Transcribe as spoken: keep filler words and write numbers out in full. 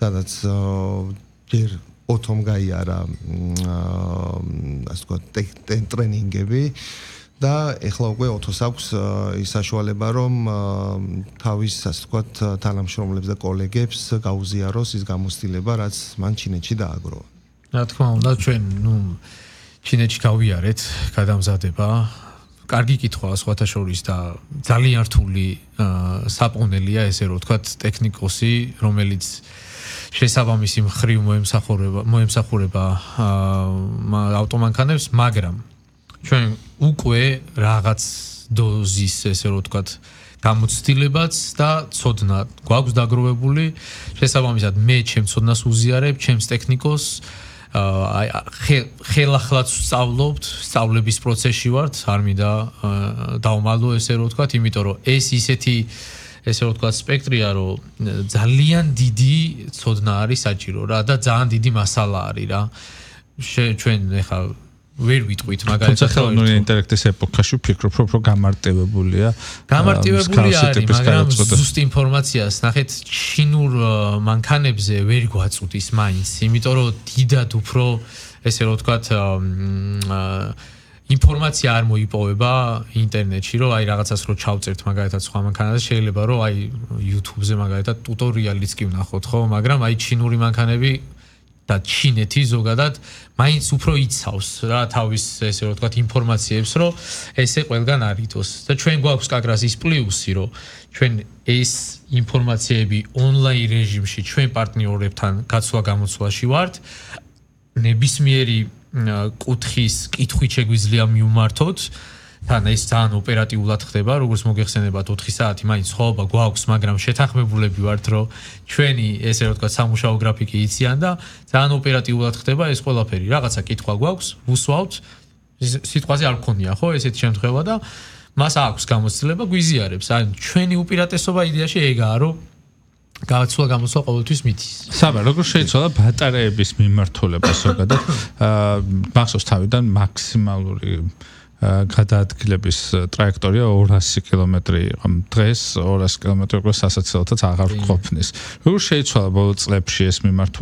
სადაც ჯერ ოთომ გაიარა ასე ვთქვათ ტრენინგები და ეხლა უკვე ოთოს აქვს ის საშუალება რომ თავის ასე ვთქვათ თანამშრომლებს და კოლეგებს გაუზიაროს ის გამოცდილება რაც მან ჩინეთში დააგროვა. რა თქმა უნდა ჩვენ ნუ ჩინეთში გავიარეთ გადამზადება კარგი კითხვა სხვათა შორის და ძალიან რთული საპონელია ესე რომ ვთქვათ ტექნიკოსი რომელიც შესაბამისი მხრივ მოემსახურება მოემსახურება ავტომანქანებს მაგრამ ჩვენ უკვე რაღაც დოზის ესე რომ ვთქვათ გამოცდილებაც და ცოდნა გვაქვს დაგროვებული შესაბამისად მე ჩემს ცოდნას უზიარებ ჩემს ტექნიკოს აი ხელახლაც ვსწავლობთ, სწავლების პროცესში ვართ, არ მინდა დავმალო ესე რომ ვთქვათ, იმიტომ რომ ეს ისეთი ესე რომ ვთქვათ სპექტრია, რომ ძალიან დიდი ცოდნა არის საჭირო რა და ძალიან დიდი მასალა არის რა. ჩვენ ეხლა ვერ ვიტყვით მაგალითად ხელოვნური ინტელექტის ეპოქაში ვფიქრობ რომ გამარტივებულია გამარტივებული არის მაგრამ ზუსტ ინფორმაციას ნახეთ ჩინურ მანქანებზე ვერ გვაწუდის მაინც იმიტომ რომ დიდად უფრო ესე რომ ვთქვათ ინფორმაცია არ მოიპოვება ინტერნეტში რომ აი რაღაცას რო ჩავწერთ მაგალითად სხვა მანქანაზე შეიძლება რომ აი YouTube-ზე მაგალითად ტუტორიალიც კი ვნახოთ ხო მაგრამ აი ჩინური მანქანები და ჩინეთი ზოგადად მაინც უფრო იცავს რა თავის ესე რომ ვთქვათ ინფორმაციებს რომ ესე ყველგან არიდოს და ჩვენ გვაქვს კაგრას ის პლუსი რომ ჩვენ ეს ინფორმაციები ონლაინ რეჟიმში ჩვენ პარტნიორებთან გაცვლა გამოცვლაში ვართ ნებისმიერი კუთხის კითხვით შეგვიძლია მივმართოთ თან ეს ძალიან ოპერატიულად ხდება როგორც მოგეხსენებათ ოთხი საათი მაინც ხოვობა გვაქვს მაგრამ შეთანხმებულები ვართ რომ ჩვენი ესე რომ ვთქვათ სამუშაო გრაფიკი იციან და ძალიან ოპერატიულად ხდება ეს ყველაფერი რაღაცა კითხვა გვაქვს ვუსვავთ სიტყვაზე არ გქონია ხო ესეთი შემთხვევა და მას აქვს გამოცდილება გვიზიარებს აი ჩვენი უპირატესობა იდეაში ეგაა რომ გავაცვლა გამოსვლა ყოველთვის მითის. საბა, როგორ შეიცვალა ბატარეების მიმართულება ზოგადად? მახსოვს თავიდან მაქსიმალური გადაადგილების ტრაექტორია ორასი კილომეტრი იყო. დღეს ორასი კილომეტრი უკვე სასაცილოთაც აღარ ვყოფნის. როგორ შეიცვალა ბოლო წლებში ეს მიმართულება?